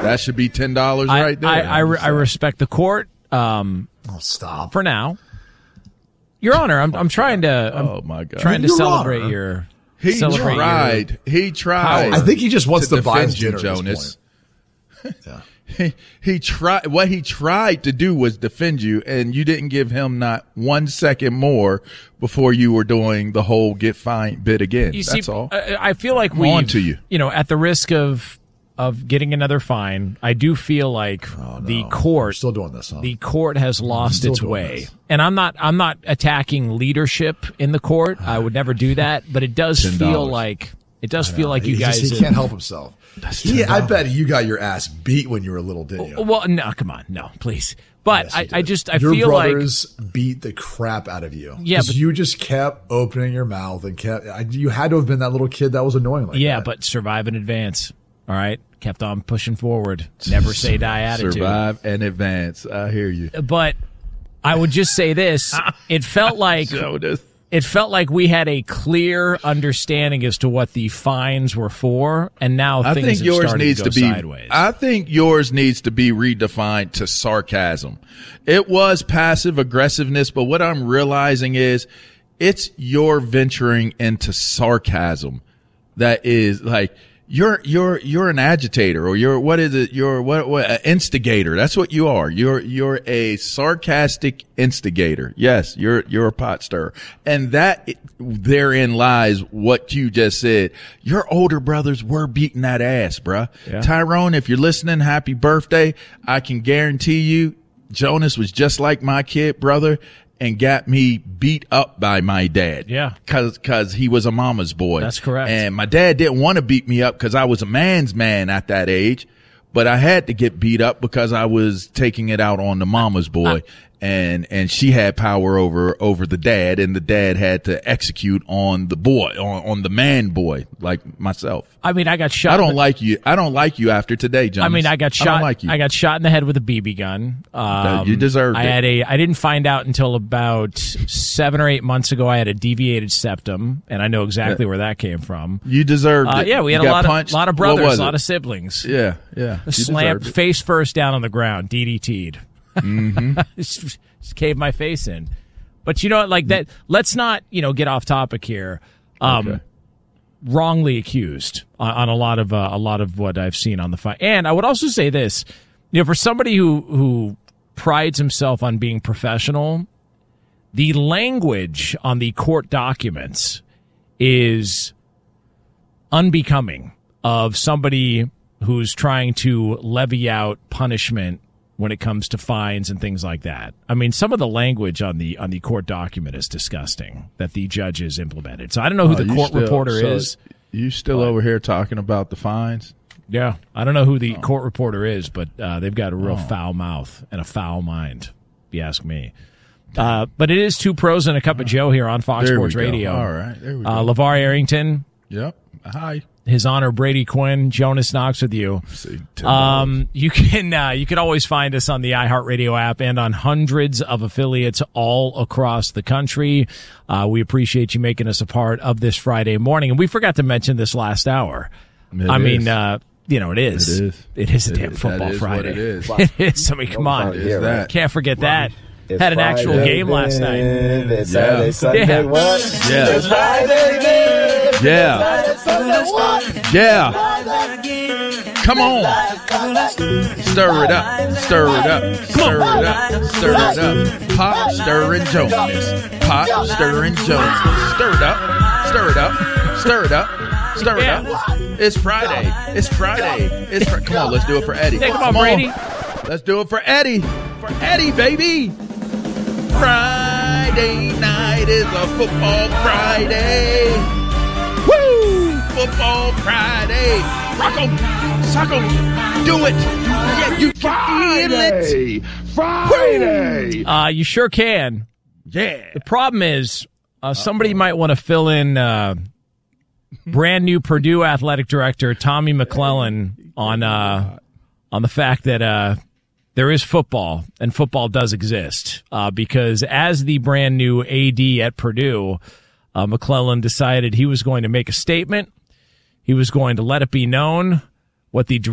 That should be $10 right there. I respect the court. Stop for now. Your Honor, I'm trying to. Trying to celebrate Honor. your. He tried. He tried. I think he just wants to buy defend you, Jonas. He tried. What he tried to do was defend you, and you didn't give him not 1 second more before you were doing the whole get fined bit again. That's all. I feel like on to you. At the risk of getting another fine, I do feel like the court We're still doing this. Huh? The court has lost its way, and I'm not attacking leadership in the court. I would never do that, but it does feel like you guys. He can't help himself. I bet you got your ass beat when you were little, didn't you? Well, no, come on, no, please. But yes, I your feel like your brothers beat the crap out of you. Yeah, but you just kept opening your mouth and you had to have been that little kid that was annoying. But survive in advance. All right, kept on pushing forward. Never say die attitude. Survive and advance. I hear you. But I would just say this: it felt like we had a clear understanding as to what the fines were for, and now things have started to go sideways. I think yours needs to be redefined to sarcasm. It was passive aggressiveness, but what I'm realizing is it's your venturing into sarcasm that is like you're an agitator, or you're an instigator. That's what you are. You're a sarcastic instigator. Yes, you're a pot stirrer. And that therein lies what you just said. Your older brothers were beating that ass, bruh. Yeah. Tyrone, if you're listening, happy birthday. I can guarantee you Jonas was just like my kid brother and got me beat up by my dad. Yeah. Cause he was a mama's boy. That's correct. And my dad didn't want to beat me up cause I was a man's man at that age, but I had to get beat up because I was taking it out on the mama's boy. And she had power over the dad, and the dad had to execute on the boy, on the man boy, like myself. I mean, I got shot. I don't like you after today, Jonas. I mean, I got shot. I don't like you. I got shot in the head with a BB gun. You deserved it. I didn't find out until about 7 or 8 months ago. I had a deviated septum, and I know exactly where that came from. You deserved it. Yeah, we had a lot of brothers, a lot of siblings. Yeah. Slammed face first down on the ground, DDT'd. Mm-hmm. just caved my face in. But you know what, like that, let's not, get off topic here. Okay. Wrongly accused on a lot of what I've seen on the fight. And I would also say this, for somebody who prides himself on being professional, the language on the court documents is unbecoming of somebody who's trying to levy out punishment when it comes to fines and things like that. I mean, some of the language on the court document is disgusting that the judges implemented. So I don't know who the court reporter is. You still over here talking about the fines? Yeah, I don't know who the court reporter is, but they've got a real foul mouth and a foul mind, if you ask me. But it is Two Pros and a Cup of Joe here on Fox Sports Radio. All right, there we go. LeVar Arrington. Yep. Hi. His Honor Brady Quinn, Jonas Knox with you. You can always find us on the iHeartRadio app and on hundreds of affiliates all across the country. We appreciate you making us a part of this Friday morning. And we forgot to mention this last hour. It is. It is a damn football Friday. It is. It is. I mean, come on. Can't forget that. Had an actual game last night. It's Saturday, Sunday, what? Yeah. It's Friday, baby. Yeah. It's Sunday, what? Yeah. Come on. Stir it up. Stir it up. Stir it up. Stir it up. Pop stirring Jonas. Pop stirring Jonas. Stir it up. Stir it up. Stir it up. Stir it up. It's Friday. It's Friday. Come on, let's do it for Eddie. Come on, Brady. Let's do it for Eddie. For Eddie, baby. Friday night is a football Friday. Woo! Football Friday. Rock 'em. Sock 'em. Do it. Yeah, you can feel it. Friday. You sure can. Yeah. The problem is somebody might want to fill in brand new Purdue athletic director Tommy McClellan on the fact that there is football, and football does exist, because as the brand new AD at Purdue, McClellan decided he was going to make a statement. He was going to let it be known what the